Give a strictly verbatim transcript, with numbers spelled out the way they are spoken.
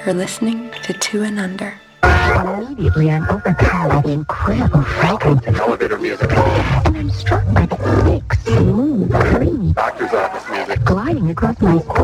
You're listening to Two and Under. Immediately, I'm overcome by the incredible fragrance of elevator music, and I'm struck by the thick, smooth, creamy doctor's office music gliding across my